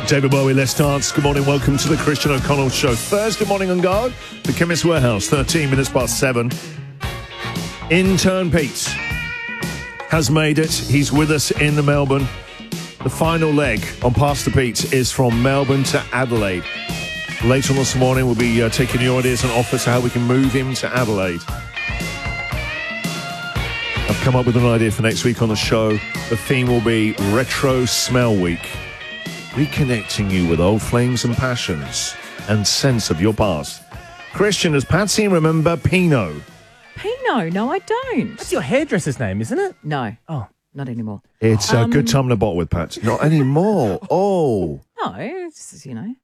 David Bowie, let's dance. Good morning, welcome to the Christian O'Connell Show. Thursday morning on guard, the Chemist Warehouse, 13 minutes past 7. Intern Pete has made it. He's with us in the Melbourne. The final leg on Pastor Pete is from Melbourne to Adelaide. Later on this morning, we'll be taking your ideas and offers how we can move him to Adelaide. I've come up with an idea for next week on the show. The theme will be Retro Smell Week. Reconnecting you with old flames and passions and sense of your past. Christian, does Patsy remember Pinot? Pinot? No, I don't. That's your hairdresser's name, isn't it? No. Oh. Not anymore. It's a good time to bottle with Pat. Not anymore. Oh. No, it's, No.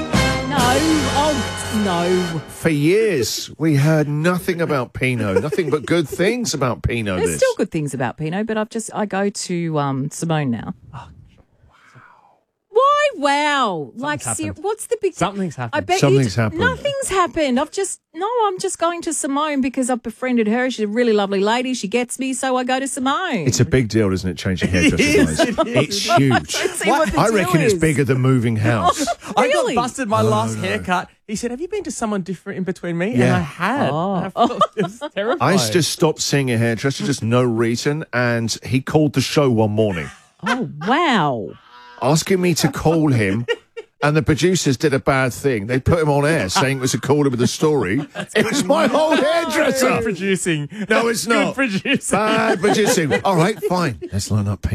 Oh, no. For years, we heard nothing about Pinot. Nothing but good things about Pinot. There's still good things about Pinot, but I go to Simone now. Oh. Why? Wow. What's the big... Something's happened. I bet Something's happened. Nothing's happened. I'm just going to Simone because I've befriended her. She's a really lovely lady. She gets me, so I go to Simone. It's a big deal, isn't it, changing hairdressers? It's huge. I reckon it's bigger than moving house. I got busted my last haircut. He said, have you been to someone different in between me? Yeah. And I had. I felt it was terrifying. I just stopped seeing a hairdresser, just no reason, and he called the show one morning. Oh, wow. Asking me to call him, and the producers did a bad thing. They put him on air saying it was a caller with a story. It was my whole hairdresser. Good producing. No, it's not. Good producing. Bad producing. All right, fine. Let's line up.